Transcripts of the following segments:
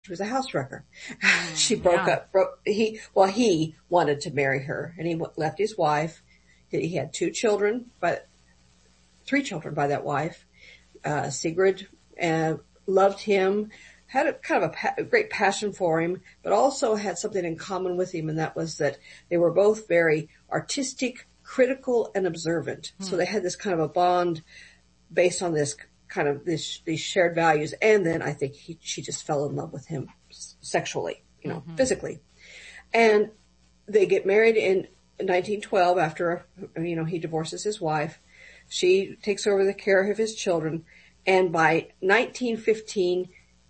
She was a house wrecker. She he wanted to marry her, and he left his wife. He had three children by that wife. Sigrid loved him, had a kind of a great passion for him, but also had something in common with him, and that was that they were both very artistic, critical, and observant. So they had this kind of a bond based on this kind of these shared values. And then I think she just fell in love with him sexually, physically. And they get married in 1912 after, he divorces his wife. She takes over the care of his children. And by 1914,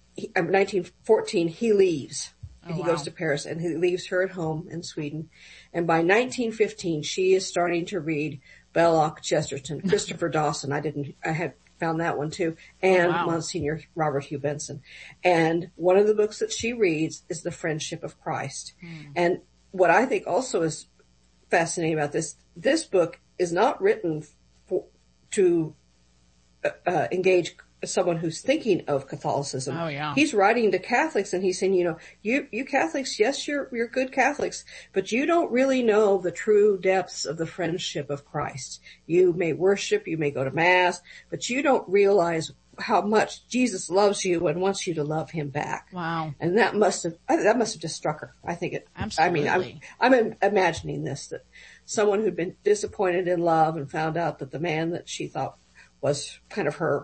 he leaves. And he goes to Paris, and he leaves her at home in Sweden. And by 1915, she is starting to read Belloc Chesterton, Christopher Dawson. I had found that one too, and Monsignor Robert Hugh Benson. And one of the books that she reads is The Friendship of Christ. And what I think also is fascinating about this book is not written to engage someone who's thinking of Catholicism. Oh, yeah. He's writing to Catholics, and he's saying, you Catholics, yes, you're good Catholics, but you don't really know the true depths of the friendship of Christ. You may worship, you may go to Mass, but you don't realize how much Jesus loves you and wants you to love him back. Wow. And that must have just struck her. I think it, absolutely. I mean, I'm imagining this, that someone who'd been disappointed in love and found out that the man that she thought was kind of her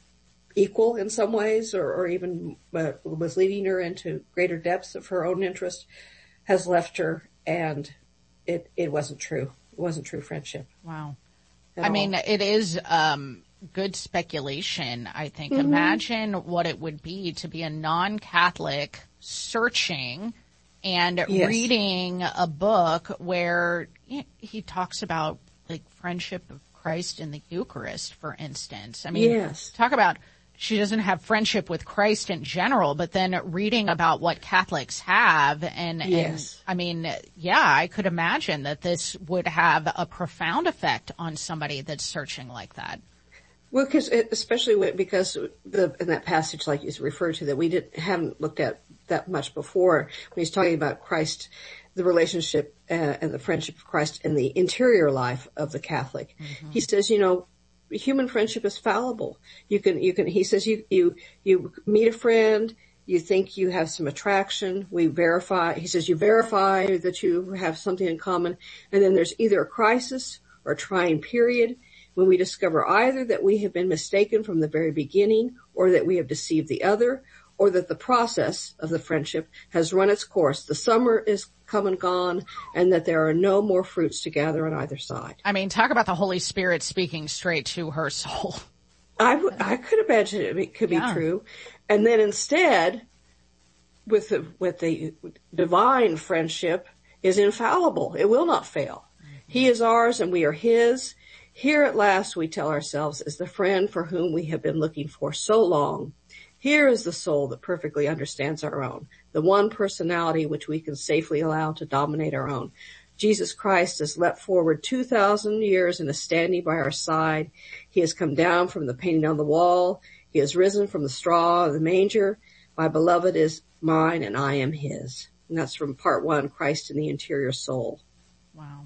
equal in some ways, or even was leading her into greater depths of her own interest, has left her, and it wasn't true. It wasn't true friendship. Wow. I mean, it is good speculation, I think. Imagine what it would be to be a non-Catholic searching and reading a book where he talks about like friendship of Christ in the Eucharist, for instance. I mean, talk about, she doesn't have friendship with Christ in general, but then reading about what Catholics have and I mean, I could imagine that this would have a profound effect on somebody that's searching like that. Well, especially because in that passage, like you referred to, that we haven't looked at that much before, when he's talking about Christ, the relationship and the friendship of Christ in the interior life of the Catholic. He says, human friendship is fallible. He says you meet a friend, you think you have some attraction, he says you verify that you have something in common, and then there's either a crisis or a trying period when we discover either that we have been mistaken from the very beginning, or that we have deceived the other, or that the process of the friendship has run its course. The summer is come and gone, and that there are no more fruits to gather on either side. I mean, talk about the Holy Spirit speaking straight to her soul. I could imagine it could be true. And then instead, with the divine friendship, is infallible. It will not fail. He is ours and we are his. Here at last, we tell ourselves, is the friend for whom we have been looking for so long. Here is the soul that perfectly understands our own, the one personality which we can safely allow to dominate our own. Jesus Christ has leapt forward 2,000 years and is standing by our side. He has come down from the painting on the wall. He has risen from the straw of the manger. My beloved is mine and I am his. And that's from part 1, Christ in the interior soul. Wow.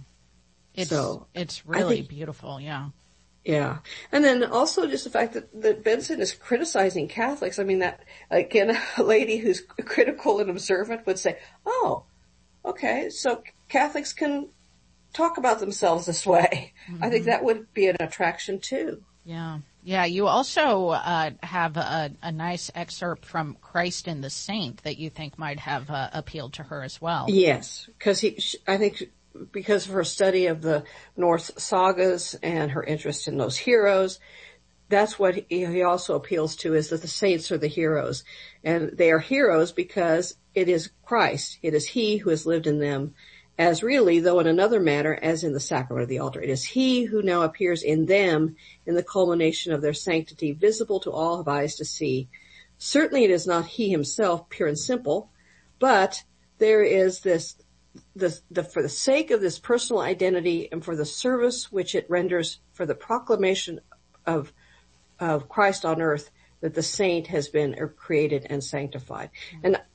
It's really beautiful. Yeah. Yeah. And then also just the fact that Benson is criticizing Catholics. I mean, that, again, a lady who's critical and observant would say, oh, okay, so Catholics can talk about themselves this way. I think that would be an attraction too. Yeah. Yeah. You also have a nice excerpt from Christ and the Saint that you think might have appealed to her as well. Yes. I think because of her study of the Norse sagas and her interest in those heroes, that's what he also appeals to, is that the saints are the heroes. And they are heroes because it is Christ. It is he who has lived in them, as really, though in another manner, as in the sacrament of the altar. It is he who now appears in them in the culmination of their sanctity, visible to all have eyes to see. Certainly it is not he himself, pure and simple, but there is this, for the sake of this personal identity and for the service which it renders for the proclamation of Christ on earth, that the saint has been created and sanctified. And